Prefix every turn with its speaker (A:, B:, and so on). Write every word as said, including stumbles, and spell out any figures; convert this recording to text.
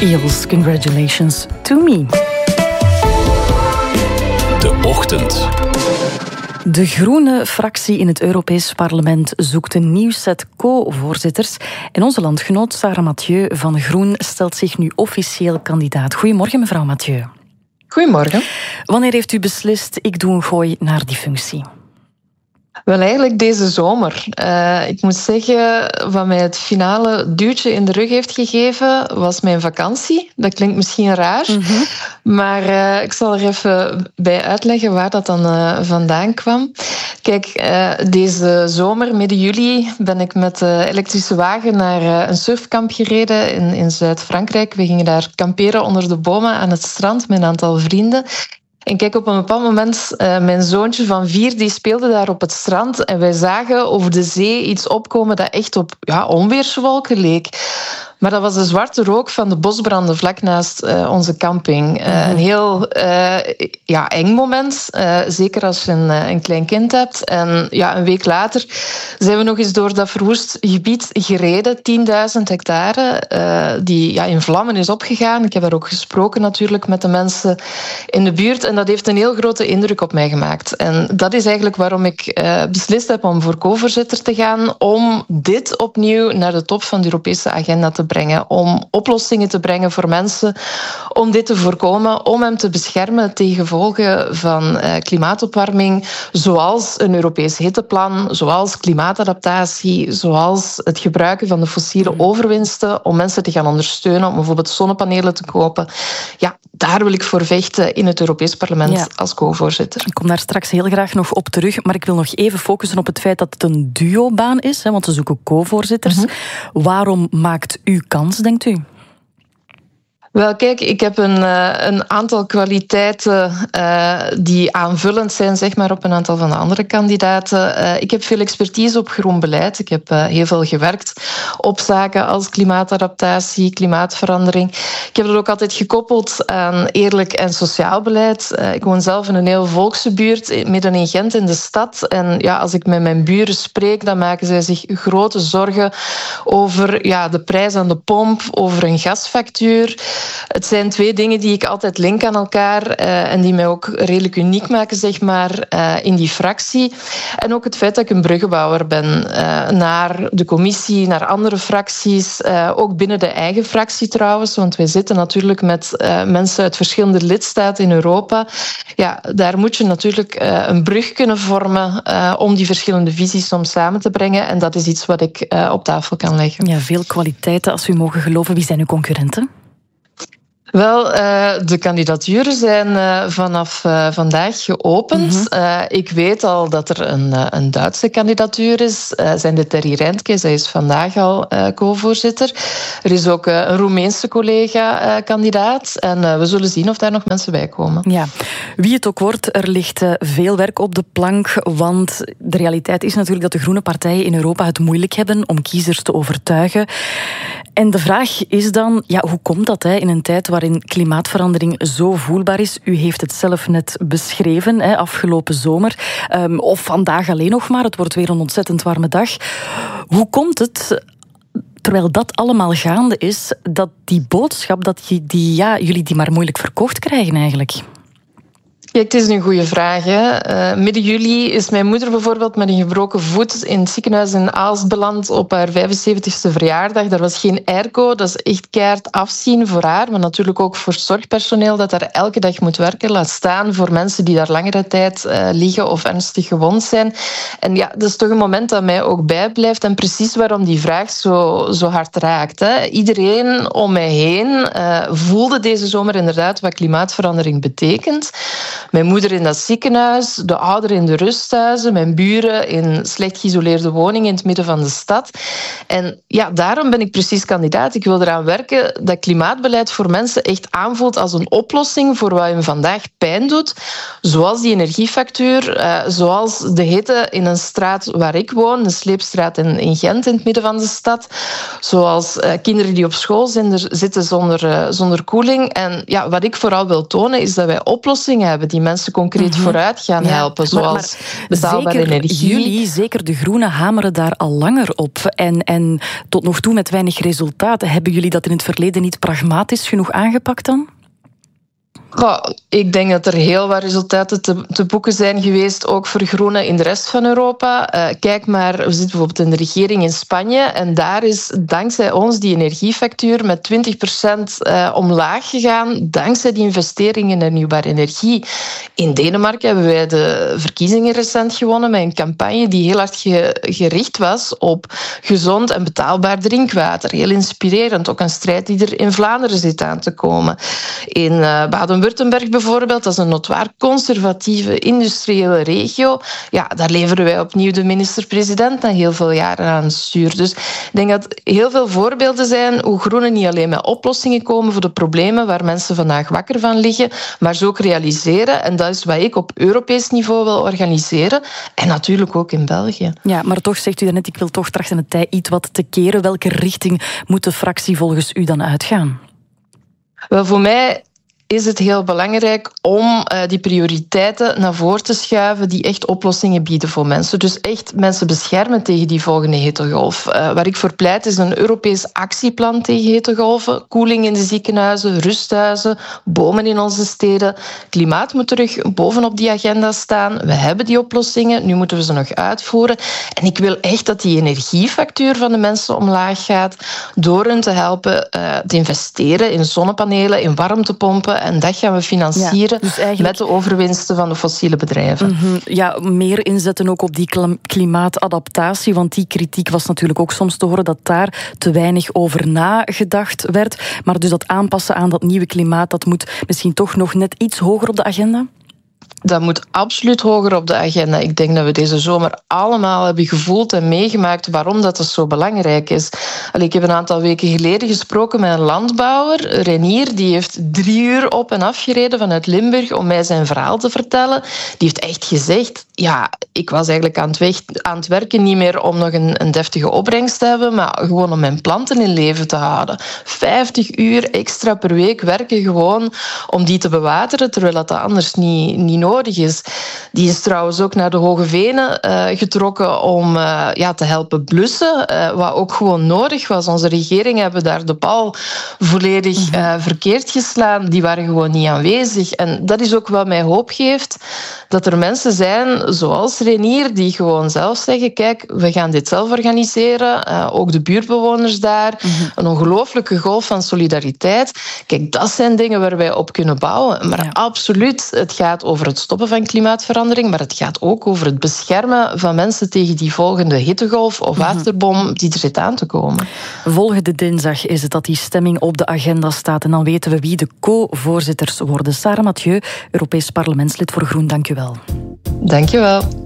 A: Eels, congratulations to me.
B: De Ochtend.
A: De groene fractie in het Europees Parlement zoekt een nieuw set co-voorzitters. En onze landgenoot Sarah Mathieu van Groen stelt zich nu officieel kandidaat. Goedemorgen, mevrouw Mathieu.
C: Goedemorgen.
A: Wanneer heeft u beslist, ik doe een gooi naar die functie?
C: Wel, eigenlijk deze zomer. Uh, ik moet zeggen, wat mij het finale duwtje in de rug heeft gegeven, was mijn vakantie. Dat klinkt misschien raar, mm-hmm. maar uh, ik zal er even bij uitleggen waar dat dan uh, vandaan kwam. Kijk, uh, deze zomer, midden juli, ben ik met de elektrische wagen naar uh, een surfkamp gereden in, in Zuid-Frankrijk. We gingen daar kamperen onder de bomen aan het strand met een aantal vrienden. En kijk, op een bepaald moment, uh, mijn zoontje van vier, die speelde daar op het strand. En wij zagen over de zee iets opkomen dat echt op ja, onweerswolken leek. Maar dat was de zwarte rook van de bosbranden vlak naast uh, onze camping. Uh, mm-hmm. Een heel uh, ja, eng moment, uh, zeker als je een, een klein kind hebt. En ja, een week later zijn we nog eens door dat verwoest gebied gereden. tienduizend hectare, uh, die ja, in vlammen is opgegaan. Ik heb daar ook gesproken natuurlijk met de mensen in de buurt. En dat heeft een heel grote indruk op mij gemaakt. En dat is eigenlijk waarom ik uh, beslist heb om voor co-voorzitter te gaan. Om dit opnieuw naar de top van de Europese agenda te brengen. Om oplossingen te brengen voor mensen. Om dit te voorkomen. Om hem te beschermen tegen gevolgen van uh, klimaatopwarming. Zoals een Europees hitteplan. Zoals klimaatadaptatie. Zoals het gebruiken van de fossiele overwinsten. Om mensen te gaan ondersteunen. Om bijvoorbeeld zonnepanelen te kopen. Ja, daar wil ik voor vechten in het Europees Parlement ja. als co-voorzitter.
A: Ik kom daar straks heel graag nog op terug, maar ik wil nog even focussen op het feit dat het een duobaan is, hè, want we zoeken co-voorzitters. Mm-hmm. Waarom maakt u kans, denkt u?
C: Wel, kijk, ik heb een, uh, een aantal kwaliteiten uh, die aanvullend zijn, zeg maar, op een aantal van de andere kandidaten. Uh, ik heb veel expertise op groen beleid. Ik heb uh, heel veel gewerkt op zaken als klimaatadaptatie, klimaatverandering. Ik heb dat ook altijd gekoppeld aan eerlijk en sociaal beleid. Uh, ik woon zelf in een heel volkse buurt, midden in Gent in de stad. En ja, als ik met mijn buren spreek, dan maken zij zich grote zorgen over ja, de prijs aan de pomp, over een gasfactuur. Het zijn twee dingen die ik altijd link aan elkaar uh, en die mij ook redelijk uniek maken, zeg maar, uh, in die fractie. En ook het feit dat ik een bruggenbouwer ben uh, naar de commissie, naar andere fracties, uh, ook binnen de eigen fractie trouwens, want wij zitten natuurlijk met uh, mensen uit verschillende lidstaten in Europa. Ja, daar moet je natuurlijk uh, een brug kunnen vormen uh, om die verschillende visies soms samen te brengen. En dat is iets wat ik uh, op tafel kan leggen.
A: Ja, veel kwaliteiten, als u mogen geloven. Wie zijn uw concurrenten?
C: Wel, uh, de kandidaturen zijn uh, vanaf uh, vandaag geopend. Mm-hmm. Uh, ik weet al dat er een, uh, een Duitse kandidatuur is. Uh, zijn de Terry Reintke, zij is vandaag al uh, co-voorzitter. Er is ook uh, een Roemeense collega-kandidaat. Uh, en uh, we zullen zien of daar nog mensen bij komen.
A: Ja, wie het ook wordt, er ligt uh, veel werk op de plank. Want de realiteit is natuurlijk dat de groene partijen in Europa het moeilijk hebben om kiezers te overtuigen. En de vraag is dan, ja, hoe komt dat hè, in een tijd waarin klimaatverandering zo voelbaar is? U heeft het zelf net beschreven, hè, afgelopen zomer. Um, of vandaag alleen nog maar, het wordt weer een ontzettend warme dag. Hoe komt het, terwijl dat allemaal gaande is, dat die boodschap, dat die, die, ja, jullie die maar moeilijk verkocht krijgen eigenlijk?
C: Kijk, het is een goede vraag. Hè. Uh, midden juli is mijn moeder bijvoorbeeld met een gebroken voet in het ziekenhuis in Aalst beland op haar vijfenzeventigste verjaardag. Daar was geen airco, dat is echt keihard afzien voor haar, maar natuurlijk ook voor zorgpersoneel dat daar elke dag moet werken. Laat staan voor mensen die daar langere tijd uh, liggen of ernstig gewond zijn. En ja, dat is toch een moment dat mij ook bijblijft en precies waarom die vraag zo, zo hard raakt. Hè. Iedereen om mij heen uh, voelde deze zomer inderdaad wat klimaatverandering betekent. Mijn moeder in dat ziekenhuis, de ouderen in de rusthuizen, mijn buren in slecht geïsoleerde woningen in het midden van de stad. En ja, daarom ben ik precies kandidaat. Ik wil eraan werken dat klimaatbeleid voor mensen echt aanvoelt als een oplossing voor wat hun vandaag pijn doet. Zoals die energiefactuur, uh, zoals de hitte in een straat waar ik woon, de Sleepstraat in, in Gent in het midden van de stad. Zoals uh, kinderen die op school zitten zonder, uh, zonder koeling. En ja, wat ik vooral wil tonen is dat wij oplossingen hebben die die mensen concreet mm-hmm. vooruit gaan ja. helpen, zoals betaalbare
A: zeker
C: energie.
A: Jullie, zeker de Groenen, hameren daar al langer op. En, en tot nog toe met weinig resultaten. Hebben jullie dat in het verleden niet pragmatisch genoeg aangepakt dan?
C: Goh, ik denk dat er heel wat resultaten te, te boeken zijn geweest, ook voor groenen in de rest van Europa. Uh, kijk maar, we zitten bijvoorbeeld in de regering in Spanje en daar is dankzij ons die energiefactuur met twintig procent uh, omlaag gegaan, dankzij die investeringen in hernieuwbare energie. In Denemarken hebben wij de verkiezingen recent gewonnen met een campagne die heel hard ge, gericht was op gezond en betaalbaar drinkwater. Heel inspirerend, ook een strijd die er in Vlaanderen zit aan te komen. In uh, Baden-Württemberg bijvoorbeeld, dat is een notoir conservatieve industriële regio. Ja, daar leveren wij opnieuw de minister-president na heel veel jaren aan het stuur. Dus ik denk dat heel veel voorbeelden zijn hoe groenen niet alleen met oplossingen komen voor de problemen waar mensen vandaag wakker van liggen, maar ze ook realiseren. En dat is wat ik op Europees niveau wil organiseren. En natuurlijk ook in België.
A: Ja, maar toch zegt u daarnet, ik wil toch trachten het tij iets wat te keren. Welke richting moet de fractie volgens u dan uitgaan?
C: Wel, voor mij is het heel belangrijk om uh, die prioriteiten naar voren te schuiven die echt oplossingen bieden voor mensen. Dus echt mensen beschermen tegen die volgende hittegolf. Uh, waar ik voor pleit is een Europees actieplan tegen hittegolven. Koeling in de ziekenhuizen, rusthuizen, bomen in onze steden. Klimaat moet terug bovenop die agenda staan. We hebben die oplossingen, nu moeten we ze nog uitvoeren. En ik wil echt dat die energiefactuur van de mensen omlaag gaat door hen te helpen uh, te investeren in zonnepanelen, in warmtepompen. En dat gaan we financieren ja, dus eigenlijk met de overwinsten van de fossiele bedrijven.
A: Mm-hmm. Ja, meer inzetten ook op die klimaatadaptatie, want die kritiek was natuurlijk ook soms te horen dat daar te weinig over nagedacht werd. Maar dus dat aanpassen aan dat nieuwe klimaat, dat moet misschien toch nog net iets hoger op de agenda?
C: Dat moet absoluut hoger op de agenda. Ik denk dat we deze zomer allemaal hebben gevoeld en meegemaakt waarom dat zo belangrijk is. Allee, ik heb een aantal weken geleden gesproken met een landbouwer, Renier, die heeft drie uur op en af gereden vanuit Limburg om mij zijn verhaal te vertellen. Die heeft echt gezegd, ja, ik was eigenlijk aan het, weg, aan het werken niet meer om nog een, een deftige opbrengst te hebben, maar gewoon om mijn planten in leven te houden. Vijftig uur extra per week werken gewoon om die te bewateren, terwijl dat anders niet, niet nodig is. Die is trouwens ook naar de Hoge Venen uh, getrokken om uh, ja, te helpen blussen, uh, wat ook gewoon nodig was. Onze regering hebben daar de bal volledig uh, verkeerd geslaan. Die waren gewoon niet aanwezig. En dat is ook wat mij hoop geeft, dat er mensen zijn, zoals Renier, die gewoon zelf zeggen, kijk, we gaan dit zelf organiseren. Uh, ook de buurtbewoners daar. Mm-hmm. Een ongelooflijke golf van solidariteit. Kijk, dat zijn dingen waar wij op kunnen bouwen. Maar ja. absoluut, het gaat over het stoppen van klimaatverandering, maar het gaat ook over het beschermen van mensen tegen die volgende hittegolf of waterbom die er zit aan te komen.
A: Volgende dinsdag is het dat die stemming op de agenda staat en dan weten we wie de co-voorzitters worden. Sarah Mathieu, Europees parlementslid voor Groen, dank u wel.
C: Dank je wel.